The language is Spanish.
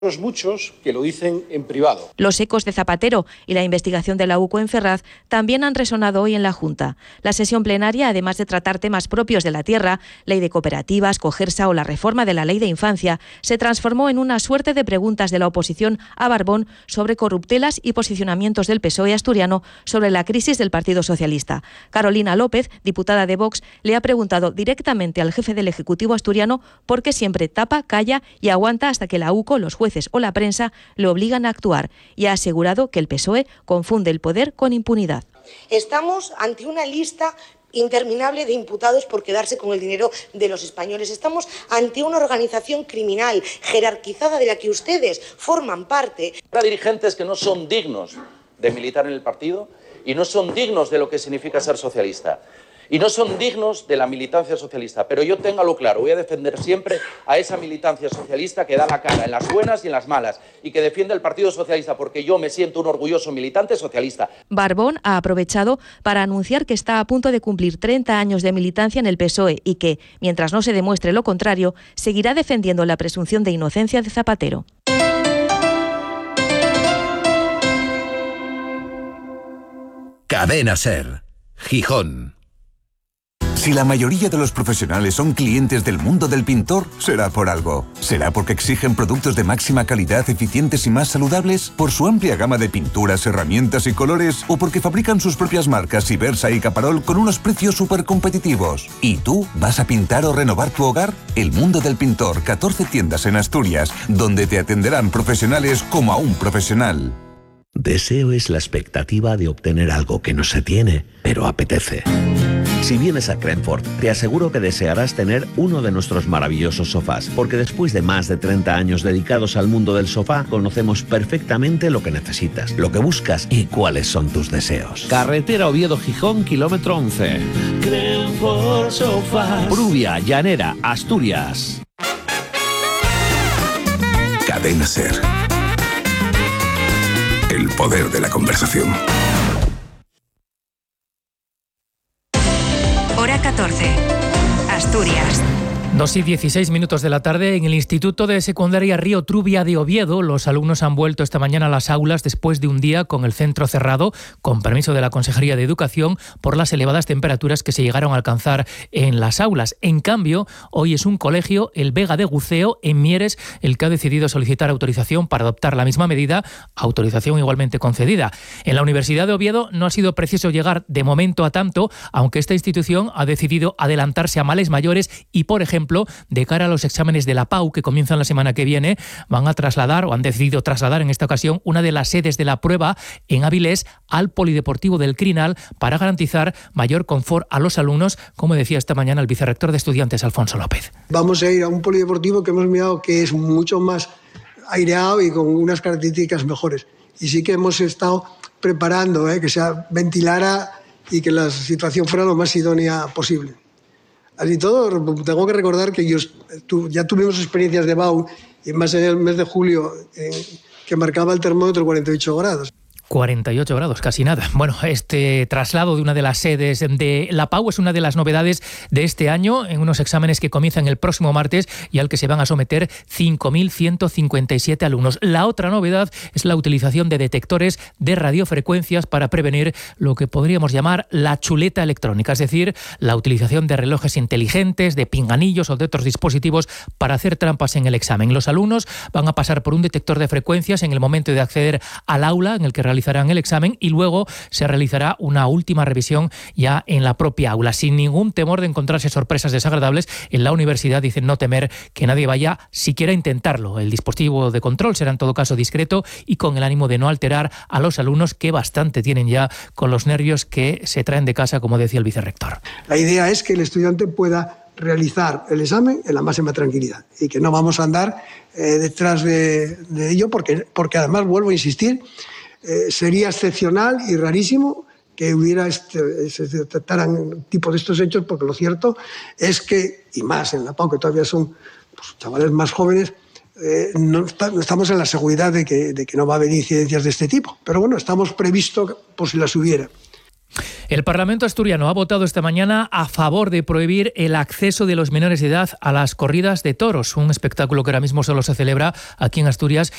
Muchos que lo dicen en privado. Los ecos de Zapatero y la investigación de la UCO en Ferraz también han resonado hoy en la Junta. La sesión plenaria, además de tratar temas propios de la tierra, ley de cooperativas, Cogersa o la reforma de la ley de infancia, se transformó en una suerte de preguntas de la oposición a Barbón sobre corruptelas y posicionamientos del PSOE asturiano sobre la crisis del Partido Socialista. Carolina López, diputada de Vox, le ha preguntado directamente al jefe del Ejecutivo asturiano por qué siempre tapa, calla y aguanta hasta que la UCO, los jueces o la prensa le obligan a actuar, y ha asegurado que el PSOE confunde el poder con impunidad. Estamos ante una lista interminable de imputados por quedarse con el dinero de los españoles. Estamos ante una organización criminal jerarquizada de la que ustedes forman parte. Hay dirigentes que no son dignos de militar en el partido y no son dignos de lo que significa ser socialista. Y no son dignos de la militancia socialista, pero yo téngalo claro, voy a defender siempre a esa militancia socialista que da la cara en las buenas y en las malas y que defiende el Partido Socialista, porque yo me siento un orgulloso militante socialista. Barbón ha aprovechado para anunciar que está a punto de cumplir 30 años de militancia en el PSOE y que, mientras no se demuestre lo contrario, seguirá defendiendo la presunción de inocencia de Zapatero. Cadena SER, Gijón. Si la mayoría de los profesionales son clientes del mundo del pintor, será por algo. ¿Será porque exigen productos de máxima calidad, eficientes y más saludables? ¿Por su amplia gama de pinturas, herramientas y colores? ¿O porque fabrican sus propias marcas Ibersa y Caparol con unos precios súper competitivos? ¿Y tú vas a pintar o renovar tu hogar? El mundo del pintor, 14 tiendas en Asturias, donde te atenderán profesionales como a un profesional. Deseo es la expectativa de obtener algo que no se tiene, pero apetece. Si vienes a Crenford, te aseguro que desearás tener uno de nuestros maravillosos sofás, porque después de más de 30 años dedicados al mundo del sofá, conocemos perfectamente lo que necesitas, lo que buscas y cuáles son tus deseos. Carretera Oviedo-Gijón, kilómetro 11. Crenford Sofás. Prubia, Llanera, Asturias. Cadena SER. El poder de la conversación. Hora 14. Asturias. 2:16 de la tarde, en el Instituto de Secundaria Río Trubia de Oviedo, los alumnos han vuelto esta mañana a las aulas después de un día con el centro cerrado, con permiso de la Consejería de Educación, por las elevadas temperaturas que se llegaron a alcanzar en las aulas. En cambio, hoy es un colegio, el Vega de Guceo, en Mieres, el que ha decidido solicitar autorización para adoptar la misma medida, autorización igualmente concedida. En la Universidad de Oviedo no ha sido preciso llegar de momento a tanto, aunque esta institución ha decidido adelantarse a males mayores y, por ejemplo, de cara a los exámenes de la PAU que comienzan la semana que viene, van a trasladar, o han decidido trasladar en esta ocasión, una de las sedes de la prueba en Avilés al Polideportivo del Crinal para garantizar mayor confort a los alumnos, como decía esta mañana el vicerrector de Estudiantes, Alfonso López. Vamos a ir a un polideportivo que hemos mirado que es mucho más aireado y con unas características mejores. Y sí que hemos estado preparando que se ventilara y que la situación fuera lo más idónea posible. Así todo, tengo que recordar que ya tuvimos experiencias de BAU, y más en el mes de julio, que marcaba el termómetro 48 grados. 48 grados, casi nada. Bueno, este traslado de una de las sedes de la PAU es una de las novedades de este año, en unos exámenes que comienzan el próximo martes y al que se van a someter 5.157 alumnos. La otra novedad es la utilización de detectores de radiofrecuencias para prevenir lo que podríamos llamar la chuleta electrónica, es decir, la utilización de relojes inteligentes, de pinganillos o de otros dispositivos para hacer trampas en el examen. Los alumnos van a pasar por un detector de frecuencias en el momento de acceder al aula en el que realizarán el examen y luego se realizará una última revisión ya en la propia aula. Sin ningún temor de encontrarse sorpresas desagradables, en la universidad dicen no temer que nadie vaya siquiera a intentarlo. El dispositivo de control será en todo caso discreto y con el ánimo de no alterar a los alumnos, que bastante tienen ya con los nervios que se traen de casa, como decía el vicerrector. La idea es que el estudiante pueda realizar el examen en la máxima tranquilidad y que no vamos a andar detrás de ello porque además, vuelvo a insistir, sería excepcional y rarísimo que se detectaran tipo de estos hechos, porque lo cierto es que, y más en la PAU, que todavía son chavales más jóvenes, no estamos en la seguridad de que no va a haber incidencias de este tipo. Pero bueno, estamos previstos por si las hubiera. El Parlamento asturiano ha votado esta mañana a favor de prohibir el acceso de los menores de edad a las corridas de toros, un espectáculo que ahora mismo solo se celebra aquí en Asturias